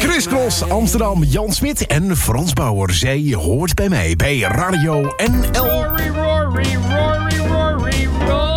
Chris Cross, Amsterdam, Jan Smit en Frans Bauer. Zij hoort bij mij bij Radio NL. Rory, Rory, Rory, Rory,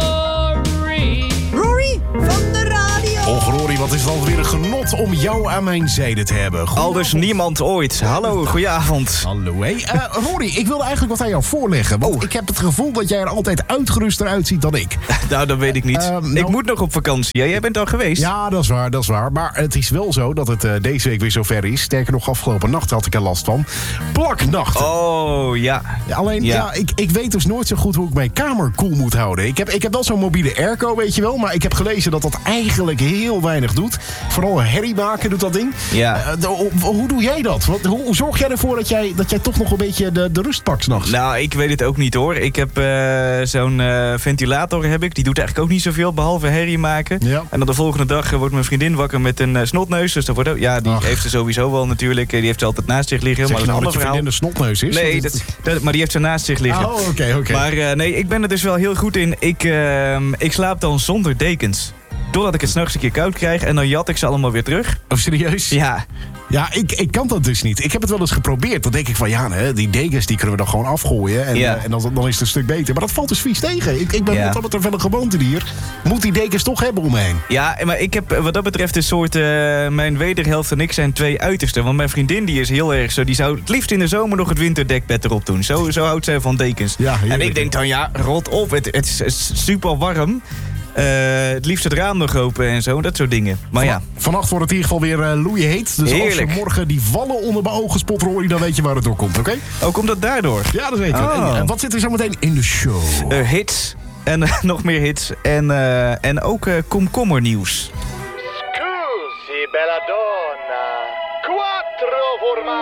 Rory. Rory van de radio. Och Rory, wat is het alweer een genot om jou aan mijn zijde te hebben. Aldus niemand ooit. Hallo, goedenavond. Hallo, hé. Rory, ik wilde eigenlijk wat aan jou voorleggen. Want ik heb het gevoel dat jij er altijd uitgeruster uitziet dan ik. Nou, dat weet ik niet. Ik moet nog op vakantie. Ja, jij bent al geweest. Ja, dat is waar. Maar het is wel zo dat het deze week weer zover is. Sterker nog, afgelopen nacht had ik er last van. Plaknachten. Oh, ja. Alleen, ik weet dus nooit zo goed hoe ik mijn kamer koel moet houden. Ik heb wel zo'n mobiele airco, weet je wel. Maar ik heb gelezen dat dat eigenlijk heel weinig doet. Vooral herrie maken doet dat ding. Ja. Hoe doe jij dat? Hoe zorg jij ervoor dat jij toch nog een beetje de rust pakt 's nachts? Nou, ik weet het ook niet hoor. Ik heb zo'n ventilator heb ik. Die doet eigenlijk ook niet zoveel, behalve herrie maken. Ja. En dan de volgende dag wordt mijn vriendin wakker met een snotneus. Dus dat wordt ook, die heeft ze sowieso wel natuurlijk. Die heeft ze altijd naast zich liggen. Zeg Maar je dat is nou een dat je ander verhaal. vriendin een snotneus is? Nee, maar die heeft ze naast zich liggen. Oh, oké. Maar nee, ik ben er dus wel heel goed in. Ik slaap dan zonder dekens. Doordat ik het 's nachts een keer koud krijg en dan jat ik ze allemaal weer terug. Oh, serieus? Ja. Ja, ik kan dat dus niet. Ik heb het wel eens geprobeerd. Dan denk ik van, die dekens die kunnen we dan gewoon afgooien. En dan is het een stuk beter. Maar dat valt dus vies tegen. Ik ben wat dat betreft wel een gewoontedier. Moet die dekens toch hebben om me heen. Ja, maar ik heb wat dat betreft een soort... mijn wederhelft en ik zijn twee uitersten. Want mijn vriendin die is heel erg zo... Die zou het liefst in de zomer nog het winterdekbed erop doen. Zo houdt zij van dekens. Ja, en ik denk dan, rot op. Het is super warm. Het liefst het raam nog open en zo, dat soort dingen. Maar Vannacht wordt het in ieder geval weer loeien heet. Dus heerlijk. als je morgen die vallen onder mijn ogen spot, Rory, dan weet je waar het door komt, oké? Oh, komt dat daardoor? Ja, dat weet ik. En wat zit er zo meteen in de show? Hits en nog meer hits. En ook komkommernieuws. Scusi, bella donna. Quattro